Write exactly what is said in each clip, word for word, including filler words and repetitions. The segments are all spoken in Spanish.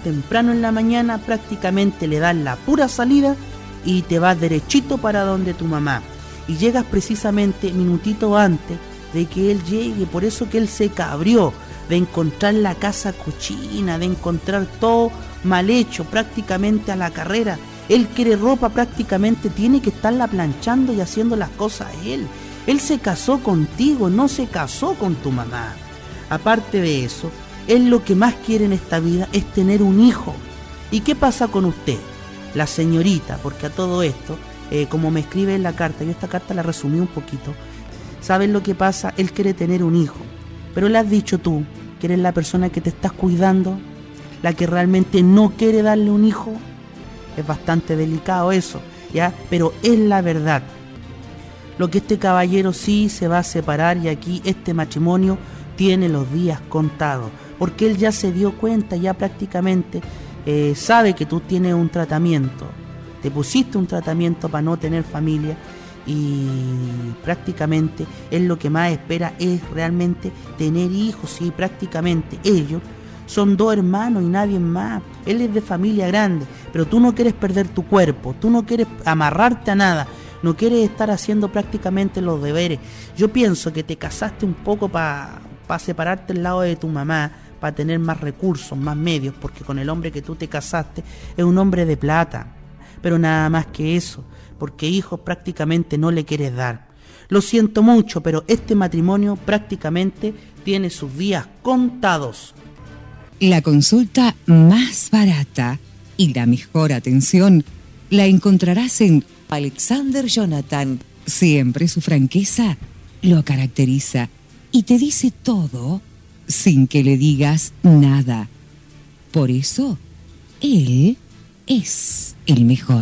temprano en la mañana, prácticamente le das la pura salida y te vas derechito para donde tu mamá. Y llegas precisamente minutito antes de que él llegue, por eso que él se cabrió, de encontrar la casa cochina, de encontrar todo mal hecho, prácticamente a la carrera. Él quiere ropa, prácticamente tiene que estarla planchando y haciendo las cosas él. Él se casó contigo, no se casó con tu mamá. Aparte de eso, él lo que más quiere en esta vida es tener un hijo. ¿Y qué pasa con usted? La señorita, porque a todo esto, eh, como me escribe en la carta, yo esta carta la resumí un poquito, ¿saben lo que pasa? Él quiere tener un hijo, pero le has dicho tú que eres la persona que te estás cuidando, la que realmente no quiere darle un hijo. Es bastante delicado eso, ¿ya? Pero es la verdad. Lo que este caballero sí se va a separar, y aquí este matrimonio tiene los días contados, porque él ya se dio cuenta, ya prácticamente eh, sabe que tú tienes un tratamiento, te pusiste un tratamiento para no tener familia, y prácticamente él lo que más espera es realmente tener hijos, y prácticamente ellos son dos hermanos y nadie más. Él es de familia grande, pero tú no quieres perder tu cuerpo, tú no quieres amarrarte a nada, no quieres estar haciendo prácticamente los deberes. Yo pienso que te casaste un poco para pa separarte al lado de tu mamá, para tener más recursos, más medios, porque con el hombre que tú te casaste es un hombre de plata, pero nada más que eso, porque hijos prácticamente no le quieres dar. Lo siento mucho, pero este matrimonio prácticamente tiene sus días contados. La consulta más barata y la mejor atención la encontrarás en Alexander Jonathan. Siempre su franqueza lo caracteriza y te dice todo sin que le digas nada. Por eso, él es el mejor.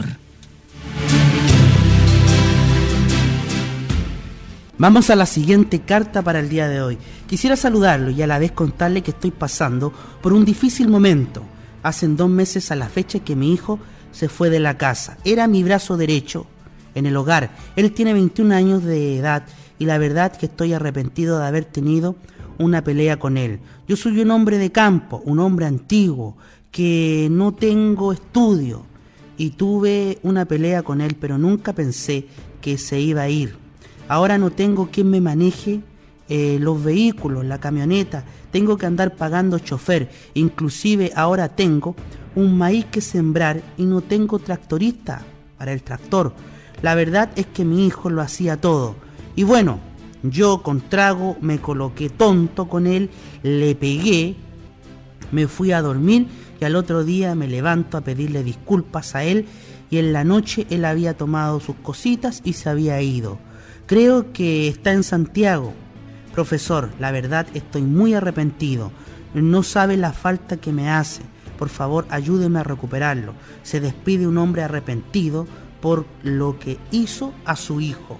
Vamos a la siguiente carta para el día de hoy. Quisiera saludarlo y a la vez contarle que estoy pasando por un difícil momento. Hacen dos meses a la fecha que mi hijo se fue de la casa. Era mi brazo derecho en el hogar. Él tiene veintiún años de edad y la verdad que estoy arrepentido de haber tenido una pelea con él. Yo soy un hombre de campo, un hombre antiguo, que no tengo estudio, y tuve una pelea con él, pero nunca pensé que se iba a ir. Ahora no tengo quien me maneje eh, los vehículos, la camioneta, tengo que andar pagando chofer, inclusive ahora tengo un maíz que sembrar y no tengo tractorista para el tractor. La verdad es que mi hijo lo hacía todo. Y bueno, yo con trago me coloqué tonto con él, le pegué, me fui a dormir y al otro día me levanto a pedirle disculpas a él, y en la noche él había tomado sus cositas y se había ido. Creo que está en Santiago. Profesor, la verdad estoy muy arrepentido. No sabe la falta que me hace. Por favor, ayúdeme a recuperarlo. Se despide un hombre arrepentido por lo que hizo a su hijo.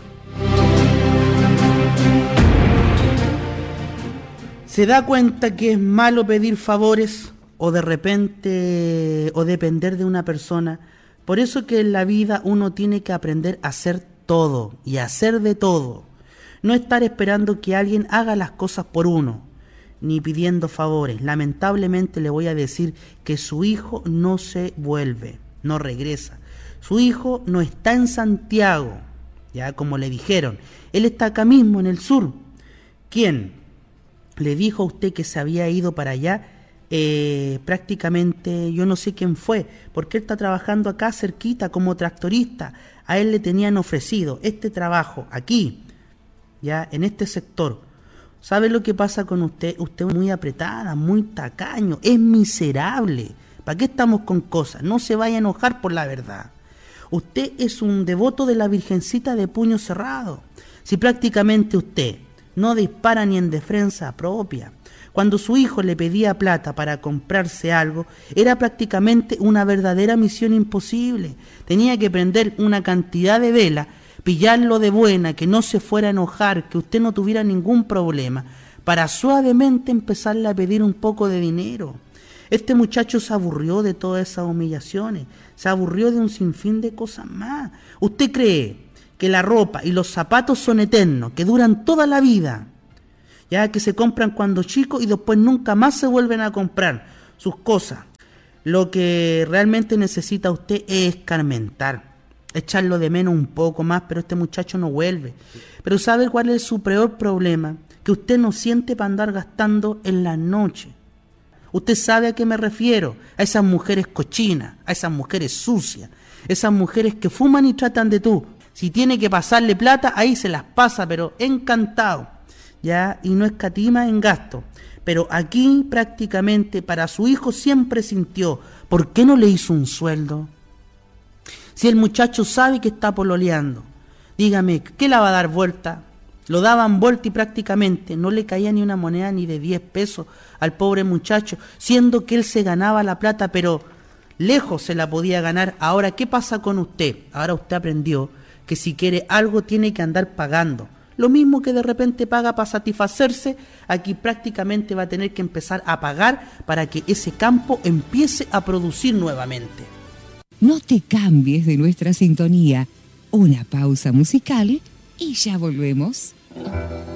¿Se da cuenta que es malo pedir favores o de repente o depender de una persona? Por eso que en la vida uno tiene que aprender a hacer todo y hacer de todo. No estar esperando que alguien haga las cosas por uno, ni pidiendo favores. Lamentablemente le voy a decir que su hijo no se vuelve, no regresa. Su hijo no está en Santiago, ya como le dijeron. Él está acá mismo en el sur. ¿Quién le dijo a usted que se había ido para allá? Eh, prácticamente yo no sé quién fue, porque él está trabajando acá cerquita como tractorista. A él le tenían ofrecido este trabajo aquí, ya en este sector. ¿Sabe lo que pasa con usted? Usted es muy apretada, muy tacaño, es miserable. ¿Para qué estamos con cosas? No se vaya a enojar por la verdad. Usted es un devoto de la Virgencita de puño cerrado. Si prácticamente usted no dispara ni en defensa propia. Cuando su hijo le pedía plata para comprarse algo, era prácticamente una verdadera misión imposible. Tenía que prender una cantidad de velas, pillarlo de buena, que no se fuera a enojar, que usted no tuviera ningún problema, para suavemente empezarle a pedir un poco de dinero. Este muchacho se aburrió de todas esas humillaciones, se aburrió de un sinfín de cosas más. ¿Usted cree que la ropa y los zapatos son eternos, que duran toda la vida? Ya que se compran cuando chicos y después nunca más se vuelven a comprar sus cosas. Lo que realmente necesita usted es escarmentar, echarlo de menos un poco más, pero este muchacho no vuelve. Pero ¿sabe cuál es su peor problema? Que usted no siente para andar gastando en la noche. Usted sabe a qué me refiero, a esas mujeres cochinas, a esas mujeres sucias, esas mujeres que fuman y tratan de tú. Si tiene que pasarle plata, ahí se las pasa, pero encantado, ¿ya? Y no escatima en gasto. Pero aquí prácticamente para su hijo siempre sintió, ¿por qué no le hizo un sueldo? Si el muchacho sabe que está pololeando, dígame, ¿qué la va a dar vuelta? Lo daban vuelta y prácticamente no le caía ni una moneda ni de diez pesos al pobre muchacho, siendo que él se ganaba la plata, pero lejos se la podía ganar. Ahora, ¿qué pasa con usted? Ahora usted aprendió que si quiere algo tiene que andar pagando. Lo mismo que de repente paga para satisfacerse, aquí prácticamente va a tener que empezar a pagar para que ese campo empiece a producir nuevamente. No te cambies de nuestra sintonía. Una pausa musical y ya volvemos.